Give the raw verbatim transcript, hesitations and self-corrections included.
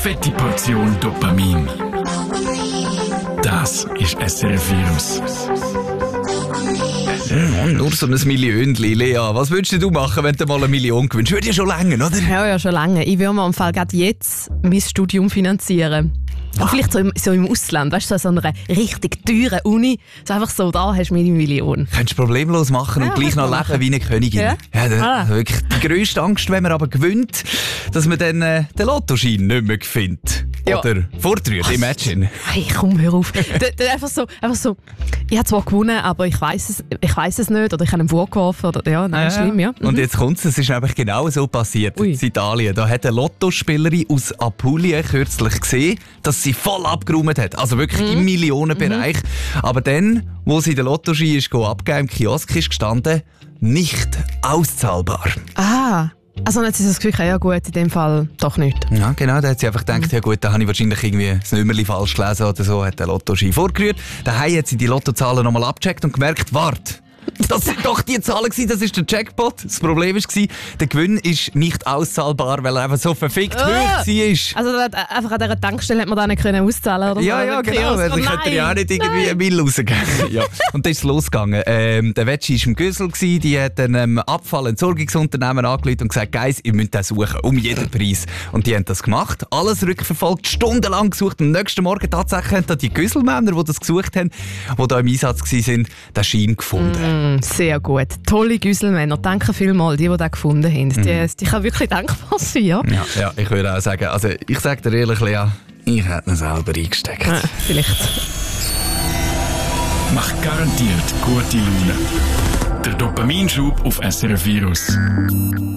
fette Portion Dopamin. Das ist S R F Virus. Ja, nur so ein Millionchen, Lea. Was würdest du machen, wenn du mal eine Million gewinnst? Würde ja schon länger, oder? Ja, ja, schon lange. Ich würde mir am Fall gerade jetzt mein Studium finanzieren. Und vielleicht so im, so im Ausland, weißt du, so an einer richtig teuren Uni. So einfach so, da hast du meine Million. Könntest du problemlos machen und Ja, gleich noch machen. leben wie eine Königin. Ja? Ja, das Ah. ist wirklich die grösste Angst, wenn man aber gewinnt, dass man dann äh, den Lottoschein nicht mehr findet. Ja. Oder vortrührt, imagine. Hey, komm, hör auf. da, da einfach so, einfach so, ich habe zwar gewonnen, aber ich weiss es, ich weiss es nicht. Oder ich habe ihn vorgeworfen. Oder, ja, nein, schlimm, ja. Und Mhm. jetzt kommt es, es ist nämlich genau so passiert Ui. in Italien. Da hat eine Lottospielerin aus Apulien kürzlich gesehen, dass sie voll abgeräumt hat. Also wirklich Mhm. im Millionenbereich. Aber dann, wo sie den Lottoschein ist abgegeben, im Kiosk ist gestanden, nicht auszahlbar. Ah, also dann hat sie das Gefühl, ja gut, in dem Fall doch nicht. Ja, genau, da hat sie einfach gedacht, ja gut, da habe ich wahrscheinlich irgendwie das Nummerli falsch gelesen oder so, hat der Lottoschein vorgerührt. Daheim hat sie die Lottozahlen nochmal abgecheckt und gemerkt, warte, das sind doch die Zahlen gewesen, das ist der Jackpot. Das Problem war, der Gewinn ist nicht auszahlbar, weil er einfach so verfickt Ah! hoch war. Also da hat- einfach an dieser Tankstelle hat man da nicht können auszahlen oder Ja, so, ja, im genau. Kiosk. Also ich Oh könnte ja auch nein, nicht irgendwie nein. einen Mill rausgeben. Ja. Und dann ist es losgegangen. Ähm, der Wetschi war im Güssel, gewesen, die hat einem Abfallentsorgungsunternehmen angerufen und gesagt, Guys, ihr müsst das suchen, um jeden Preis. Und die haben das gemacht, alles rückverfolgt, stundenlang gesucht. Am nächsten Morgen tatsächlich haben da die Güsselmänner, die das gesucht haben, die da im Einsatz waren, den Schein gefunden. Mm, sehr gut. Tolle Güsselmänner. Danke vielmals, die, die das gefunden haben. Die, die kann wirklich dankbar sein, ja? Ja, ja, ich würde auch sagen, also ich sage dir ehrlich, Lea, ich hätte ihn selber eingesteckt. Ah, vielleicht. Macht garantiert gute Laune. Der Dopaminschub auf S R F Virus.